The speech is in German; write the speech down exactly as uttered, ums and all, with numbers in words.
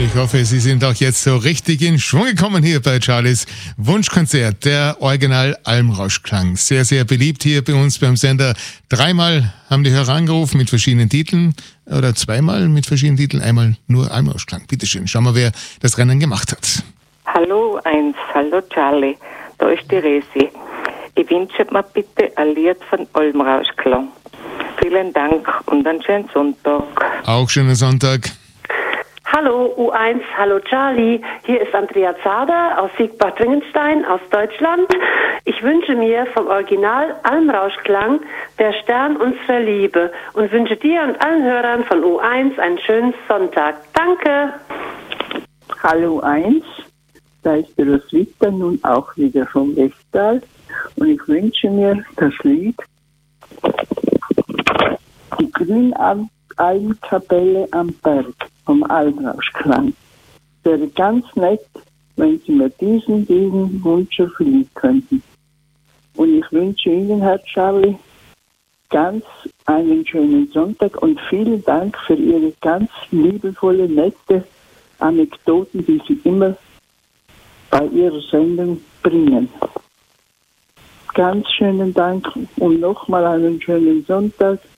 Ich hoffe, Sie sind auch jetzt so richtig in Schwung gekommen hier bei Charlies Wunschkonzert, der Original Almrauschklang. Sehr, sehr beliebt hier bei uns beim Sender. Dreimal haben die Hörer angerufen mit verschiedenen Titeln oder zweimal mit verschiedenen Titeln, einmal nur Almrauschklang. Bitte schön, schauen wir, wer das Rennen gemacht hat. Hallo eins, hallo Charlie, da ist die Resi. Ich wünsche mir bitte ein Lied von Almrauschklang. Vielen Dank und einen schönen Sonntag. Auch schönen Sonntag. Hallo U eins, hallo Charlie, hier ist Andrea Zader aus Siegbad Dringenstein aus Deutschland. Ich wünsche mir vom Original Almrauschklang der Stern unserer Liebe und wünsche dir und allen Hörern von U eins einen schönen Sonntag. Danke! Hallo U eins, da ist die Roswitha nun auch wieder vom Westtal und ich wünsche mir das Lied Die Grünalmkapelle am Berg vom Almrauschklang. Wäre ganz nett, wenn Sie mir diesen, diesen Wunsch erfüllen könnten. Und ich wünsche Ihnen, Herr Charlie, ganz einen schönen Sonntag und vielen Dank für Ihre ganz liebevolle, nette Anekdoten, die Sie immer bei Ihrer Sendung bringen. Ganz schönen Dank und nochmal einen schönen Sonntag.